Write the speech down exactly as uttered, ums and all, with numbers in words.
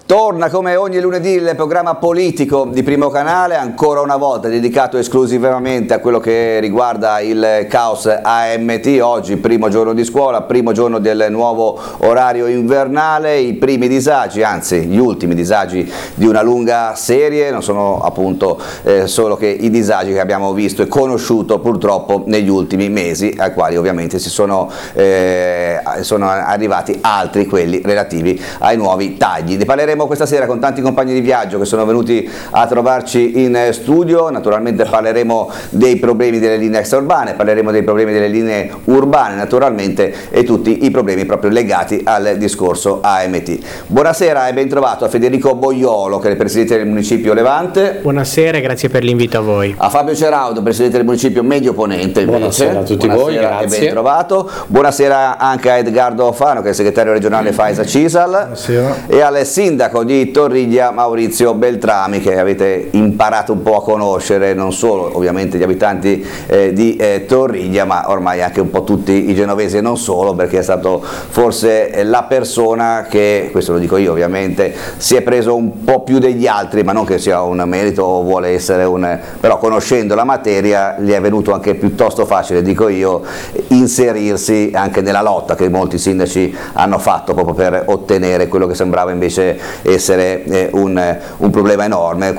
Torna come ogni lunedì il programma politico di Primo Canale, ancora una volta dedicato esclusivamente a quello che riguarda il caos A M T. Oggi primo giorno di scuola, primo giorno del nuovo orario invernale, i primi disagi, anzi gli ultimi disagi di una lunga serie, non sono appunto eh, solo che i disagi che abbiamo visto e conosciuto purtroppo negli ultimi mesi, ai quali ovviamente si sono, eh, sono arrivati altri, quelli relativi ai nuovi tagli. Ne parleremo questa sera con tanti compagni di viaggio che sono venuti a trovarci in studio. Naturalmente parleremo dei problemi delle linee extraurbane, parleremo dei problemi delle linee urbane naturalmente e tutti i problemi proprio legati al discorso A M T. Buonasera e ben trovato a Federico Boiolo, che è il presidente del municipio Levante. Buonasera e grazie per l'invito a voi. A Fabio Ceraudo, presidente del municipio Medio Ponente. Invece. Buonasera a tutti Buonasera voi, grazie. E ben trovato. Buonasera anche a Edgardo Fano, che è il segretario regionale Faisa Cisal. Buonasera. E al sindaco di Torriglia Maurizio Beltrami, che avete imparato un po' a conoscere, non solo ovviamente gli abitanti eh, di eh, Torriglia, ma ormai anche un po' tutti i genovesi e non solo, perché è stato forse la persona che, questo lo dico io ovviamente, si è preso un po' più degli altri, ma non che sia un merito o vuole essere un, però conoscendo la materia gli è venuto anche piuttosto facile, dico io, inserirsi anche nella lotta che molti sindaci hanno fatto proprio per ottenere quello che sembrava invece essere eh, un, un problema enorme.